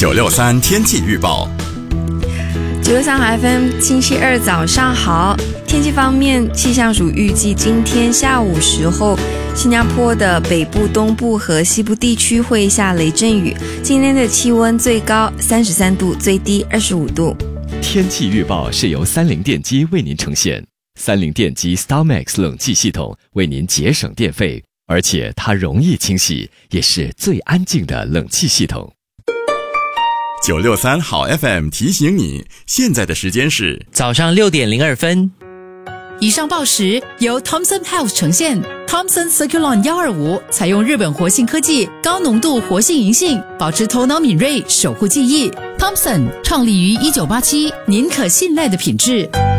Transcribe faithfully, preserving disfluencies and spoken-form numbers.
九六三天气预报。 九六三 F M 星期二早上好。天气方面，气象署预计今天下午时候，新加坡的北部、东部和西部地区会下雷阵雨。今天的气温最高三十三度，最低二十五度。 天气预报是由三菱电机为您呈现。三菱电机 StarMax 冷气系统为您节省电费，而且它容易清洗，也是最安静的冷气系统。 九六三好 F M 提醒你，现在的时间是早上六点零二分。 以上报时由 Thomson Health 呈现。Thomson Circulon 一二五采用日本活性科技，高浓度活性银杏，保持头脑敏锐，守护记忆。Thomson 创立于一九八七，您可信赖的品质。